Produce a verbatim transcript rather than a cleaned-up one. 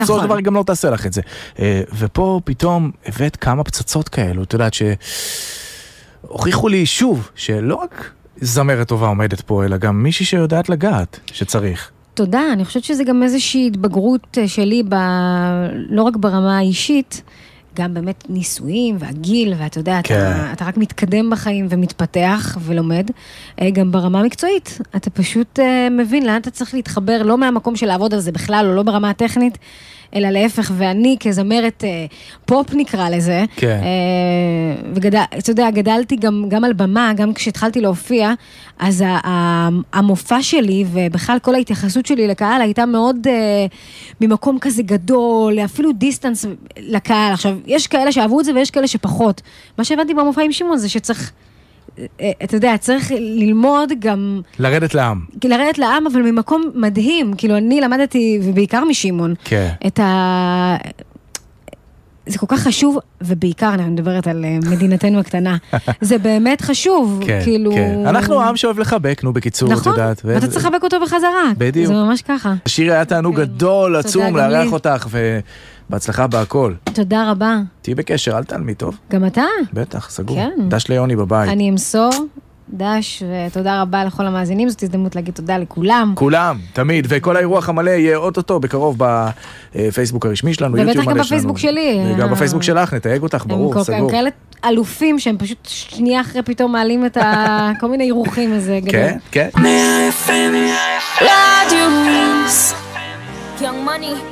בסופו של דבר גם לא תעשה לך את זה. ופה פתאום הבאת כמה פצצות כאלו, אתה יודעת שהוכיחו לי שוב, שלא רק זמרת טובה עומדת פה, אלא גם מישהי שיודעת לגעת, שצריך. תודה, אני חושבת שזה גם איזושהי התבגרות שלי, ב... לא רק ברמה האישית, גם באמת ניסויים והגיל, ואתה יודע, כן. אתה, אתה רק מתקדם בחיים ומתפתח ולומד, גם ברמה המקצועית. אתה פשוט מבין לאן אתה צריך להתחבר, לא מהמקום של לעבוד על זה בכלל, או לא ברמה הטכנית, אלא להפך, ואני כזמרת פופ נקרא לזה, כן. וגדל, אתה יודע, גדלתי גם, גם על במה, גם כשהתחלתי להופיע, אז המופע שלי, ובכלל כל ההתייחסות שלי לקהל, הייתה מאוד ממקום כזה גדול, אפילו דיסטנס לקהל. עכשיו, יש כאלה שאהבו את זה, ויש כאלה שפחות. מה שהבנתי במופע עם שמעון זה שצריך, אתה יודע, צריך ללמוד גם... לרדת לעם. לרדת לעם, אבל ממקום מדהים. כאילו, אני למדתי, ובעיקר משימון, כן. את ה... זה כל כך חשוב, ובעיקר אני מדברת על מדינתנו הקטנה. זה באמת חשוב. כן, כאילו... כן. אנחנו עם שאוהב לחבק, נו, בקיצור, נכון, את יודעת. ואתה צריך לחבק אותו בחזרה. בדיוק. זה ממש ככה. שירי, היה תענוג גדול, עצום, לארח אותך, ובהצלחה בהכל. תודה רבה. תהי בקשר, אל תעלמי, טוב? גם אתה? בטח, סגור. כן. דש ליוני בבית. אני אמסור. דש, ותודה רבה לכל המאזינים, זאת הזדמנות להגיד תודה לכולם. כולם, תמיד, וכל האירוח המלא יהיה אוטוטו בקרוב בפייסבוק הרשמי שלנו, ובטח גם בפייסבוק שלי. וגם בפייסבוק שלך, נתייג אותך, ברור, סגור. הם כאלה אלופים שהם פשוט שנייה אחרי פתאום מעלים את כל מיני אירוחים הזה. כן, כן. רדיו Young Money